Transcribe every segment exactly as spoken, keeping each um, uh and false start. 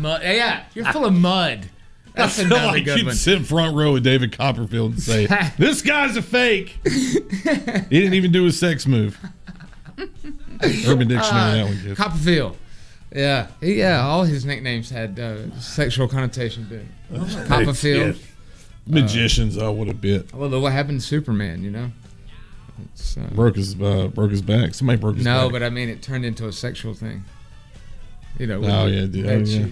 mud. Yeah, you're full of mud. That's I feel another like good you'd one. sit front row with David Copperfield and say, "This guy's a fake." He didn't even do his sex move. Urban Dictionary, Uh, that one, kid. Copperfield. Yeah, he, yeah. All his nicknames had uh, sexual connotation to it. Oh, Copperfield. yeah. Magicians, uh, oh, what a bit. Well, look what happened to Superman, you know? It's, uh, broke his uh, broke his back. Somebody broke his no, back. No, but I mean, it turned into a sexual thing. You know? Oh, yeah, dude. Oh, yeah.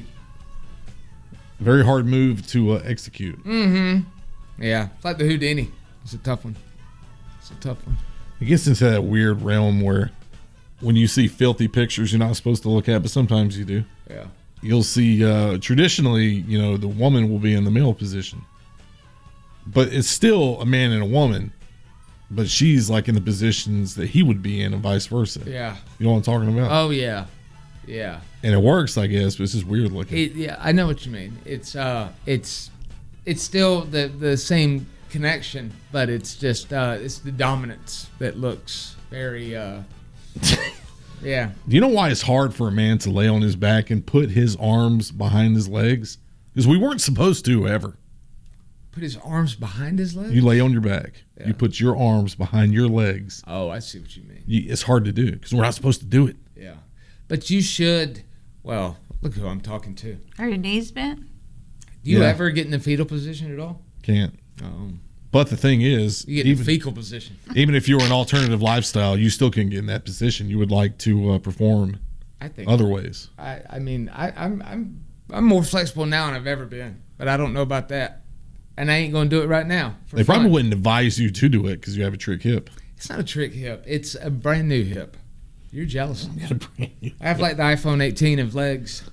Very hard move to uh, execute. Mm-hmm. Yeah, it's like the Houdini. It's a tough one. It's a tough one. It gets into that weird realm where when you see filthy pictures you're not supposed to look at, but sometimes you do. Yeah. You'll see, uh, traditionally, you know, the woman will be in the male position. But it's still a man and a woman. But she's like in the positions that he would be in and vice versa. Yeah. You know what I'm talking about? Oh, yeah. Yeah. And it works, I guess, but it's just weird looking. It, yeah, I know what you mean. It's uh, it's it's still the the same connection, but it's just uh, it's the dominance that looks very uh, yeah. Do you know why it's hard for a man to lay on his back and put his arms behind his legs? Because we weren't supposed to ever. Put his arms behind his legs? You lay on your back. Yeah. You put your arms behind your legs. Oh, I see what you mean. You, it's hard to do because we're not supposed to do it. Yeah. But you should, well, look who I'm talking to. Are your knees bent? Do you Yeah. ever get in the fetal position at all? Can't. Oh. But the thing is, You get in even, the fecal position. even if you were an alternative lifestyle, you still couldn't get in that position. You would like to uh, perform I think other ways. I, I mean, I, I'm I'm I'm more flexible now than I've ever been, but I don't know about that. And I ain't going to do it right now. for They probably fun. wouldn't advise you to do it because you have a trick hip. It's not a trick hip. It's a brand new hip. You're jealous. I have like the iPhone eighteen of legs.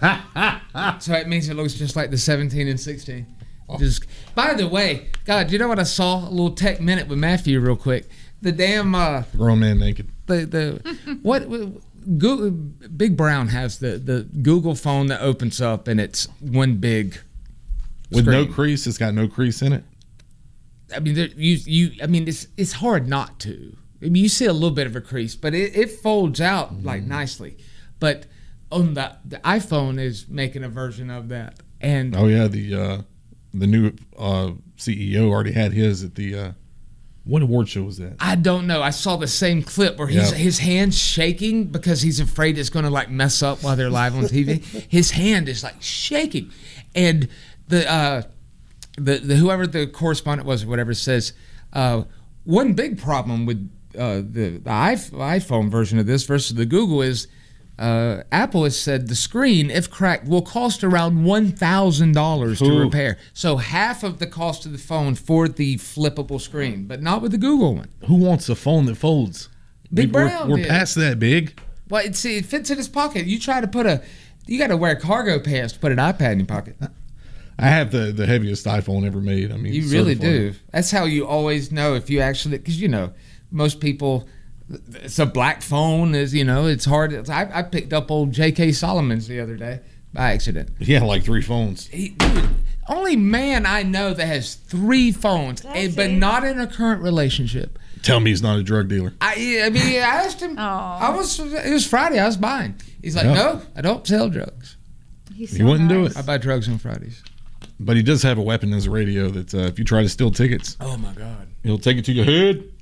So it means it looks just like the seventeen and sixteen. Just, by the way, God, you know what I saw? A little tech minute with Matthew real quick. The damn uh, Grown man naked. the the what Google, Big Brown has the the Google phone that opens up and it's one big With no screen. crease, it's got no crease in it. I mean, there, you you. I mean, it's it's hard not to. I mean, you see a little bit of a crease, but it, it folds out Mm-hmm. like nicely. But on the the iPhone is making a version of that, and Oh yeah, the uh, the new uh, C E O already had his at the uh, what award show was that? I don't know. I saw the same clip where he's Yeah. his hand's shaking because he's afraid it's going to like mess up while they're live on T V. His hand is like shaking, and the uh, the the whoever the correspondent was or whatever says uh, one big problem with uh, the, the iPhone version of this versus the Google is uh, Apple has said the screen, if cracked, will cost around one thousand dollars to Ooh. repair. So half of the cost of the phone for the flippable screen, but not with the Google one. Who wants a phone that folds? Big we're, Brown We're did. past that big. Well, it's, it fits in his pocket. You try to put a, you got to wear cargo pants to put an iPad in your pocket. I have the, the heaviest iPhone ever made. I mean, You really certified. do. That's how you always know if you actually, because you know, most people, it's a black phone is, you know, it's hard. It's, I, I picked up old J K. Solomon's the other day by accident. Yeah, like three phones. He, dude, only man I know that has three phones, and, but not in a current relationship. Tell me he's not a drug dealer. I, I mean, I asked him. I was. It was Friday. I was buying. He's like, Yeah. no, I don't sell drugs. He's He wouldn't do it. I buy drugs on Fridays. But he does have a weapon as a radio that uh, if you try to steal tickets, Oh my God. he'll take it to your head.